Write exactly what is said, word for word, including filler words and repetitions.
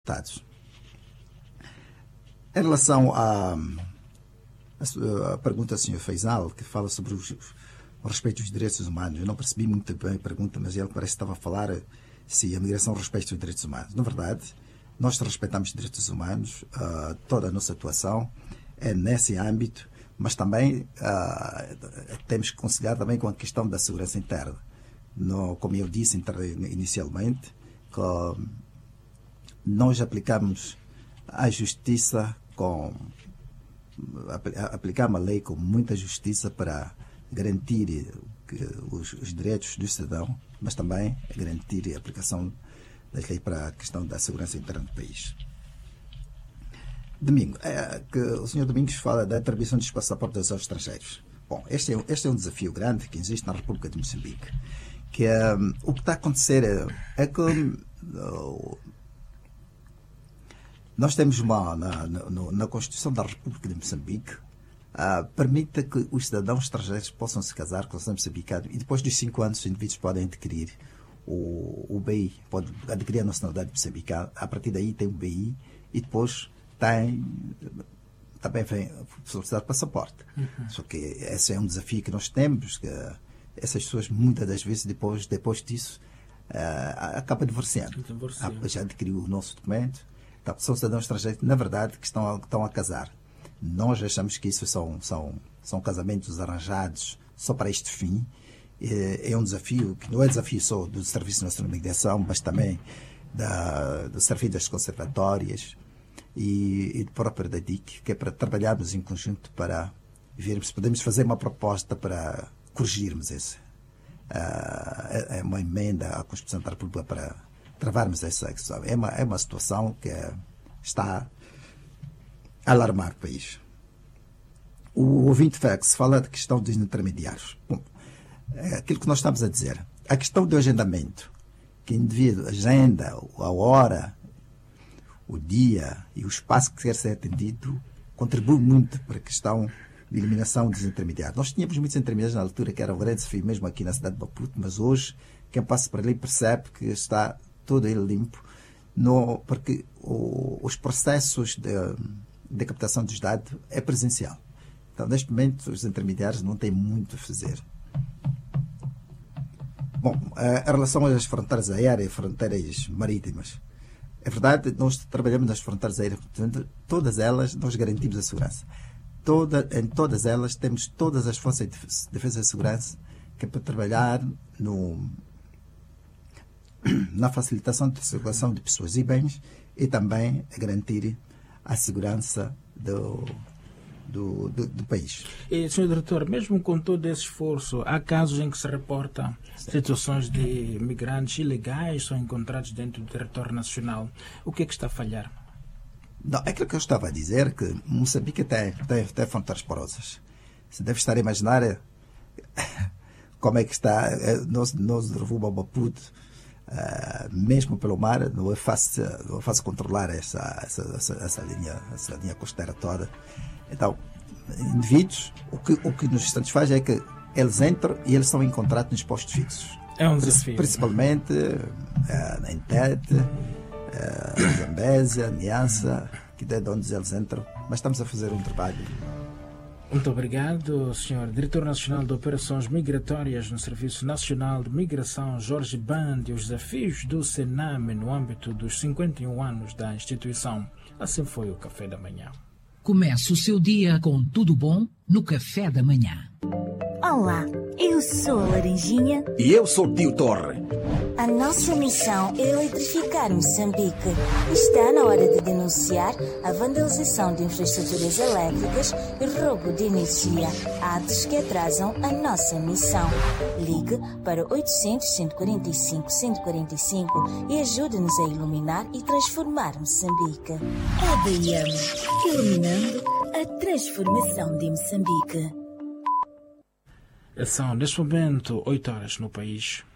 deputados, em relação à, à pergunta do senhor Faisal, que fala sobre os, o respeito aos direitos humanos, eu não percebi muito bem a pergunta, mas ele parece que estava a falar se a migração respeita os direitos humanos. Na verdade, nós respeitamos os direitos humanos, uh, toda a nossa atuação é nesse âmbito, mas também uh, temos que conciliar também com a questão da segurança interna. No, como eu disse inicialmente, que nós aplicamos a justiça com aplicamos a lei com muita justiça para garantir que os, os direitos do cidadão, mas também garantir a aplicação das leis para a questão da segurança interna do país. Domingo, é, que o senhor Domingos fala da atribuição dos passaportes aos estrangeiros. Bom, este é, este é um desafio grande que existe na República de Moçambique. Que, um, o que está a acontecer é, é que uh, nós temos uma, na, na, na Constituição da República de Moçambique, uh, permite que os cidadãos estrangeiros possam se casar com os moçambicanos e depois dos cinco anos os indivíduos podem adquirir o, o B I, podem adquirir a nacionalidade moçambicana. A partir daí tem o B I e depois tem, também vem solicitar passaporte. Uhum. Só que esse é um desafio que nós temos, que essas pessoas muitas das vezes depois, depois disso uh, acabam divorciando. Ah, já adquiriu o nosso documento. Então, são cidadãos estrangeiros, na verdade, que estão a, que estão a casar. Nós achamos que isso são, são, são casamentos arranjados só para este fim. É, é um desafio, que não é desafio só do Serviço Nacional de Imigração, mas também da, do Serviço das Conservatórias e, e do próprio da D I C, que é para trabalharmos em conjunto para vermos se podemos fazer uma proposta para corrigirmos esse. Uh, é uma emenda à Constituição da República para travarmos essa questão. É uma, é uma situação que está a alarmar o país. O ouvinte Fax fala da questão dos intermediários. Bom, é aquilo que nós estamos a dizer. A questão do agendamento, que o indivíduo agenda a hora, o dia e o espaço que quer ser atendido, contribui muito para a questão de eliminação dos intermediários. Nós tínhamos muitos intermediários na altura, que era um grande desafio mesmo aqui na cidade de Maputo, mas hoje quem passa por ali percebe que está todo ele limpo, no, porque o, os processos de, de captação dos dados é presencial. Então, neste momento, os intermediários não têm muito a fazer. Bom, em relação às fronteiras aéreas e fronteiras marítimas, é verdade, nós trabalhamos nas fronteiras aéreas, todas elas nós garantimos a segurança. Toda, em todas elas temos todas as forças de defesa e segurança que é para trabalhar no, na facilitação da circulação de pessoas e bens e também a garantir a segurança do, do, do, do país. E, senhor Diretor, mesmo com todo esse esforço, há casos em que se reporta situações de migrantes ilegais são encontrados dentro do território nacional. O que é que está a falhar? Não, é aquilo que eu estava a dizer, que Moçambique tem, tem, tem fronteiras porosas. Você deve estar a imaginar como é que está nós, nós de Rumo a Maputo, uh, mesmo pelo mar, não é fácil, não é fácil controlar essa, essa, essa, essa, linha, essa linha costeira toda. Então, indivíduos, o que, o que nos satisfaz é que eles entram e eles são encontrados nos postos fixos. É um desafio. Principalmente uh, na Entete, Uh, Zambésia, Niassa, que é de onde eles entram, mas estamos a fazer um trabalho. Muito obrigado, senhor Diretor Nacional de Operações Migratórias no Serviço Nacional de Migração, Jorge Band, e os desafios do Sename no âmbito dos cinquenta e um anos da instituição. Assim foi o Café da Manhã. Comece o seu dia com tudo bom no Café da Manhã. Olá, eu sou a Laranjinha. E eu sou o Tio Torre. A nossa missão é eletrificar Moçambique. Está na hora de denunciar a vandalização de infraestruturas elétricas e roubo de energia, atos que atrasam a nossa missão. Ligue para oitocentos, cento e quarenta e cinco, cento e quarenta e cinco e ajude-nos a iluminar e transformar Moçambique. A D M, iluminando a transformação de Moçambique. São, neste momento, oito horas no país.